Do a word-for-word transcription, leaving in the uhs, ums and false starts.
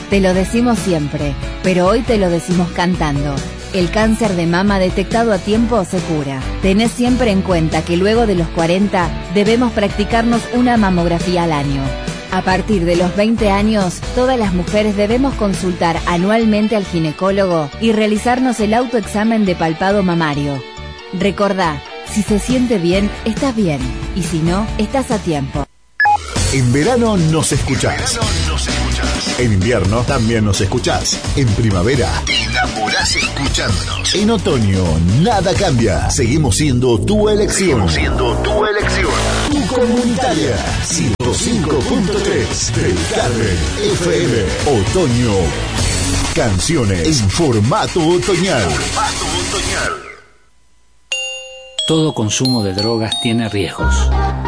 Te lo decimos siempre, pero hoy te lo decimos cantando. El cáncer de mama detectado a tiempo se cura. Tenés siempre en cuenta que luego de los cuarenta debemos practicarnos una mamografía al año. A partir de los veinte años, todas las mujeres debemos consultar anualmente al ginecólogo y realizarnos el autoexamen de palpado mamario. Recordá, si se siente bien, estás bien, y si no, estás a tiempo. En verano nos escuchás. En verano nos escuchás. En invierno también nos escuchás. En primavera te enamorás escuchándonos. En otoño nada cambia. Seguimos siendo tu elección. Seguimos siendo tu elección. Tu comunitaria. ciento cinco punto tres del Carmen F M. Otoño. Canciones en formato otoñal. Formato otoñal. Todo consumo de drogas tiene riesgos.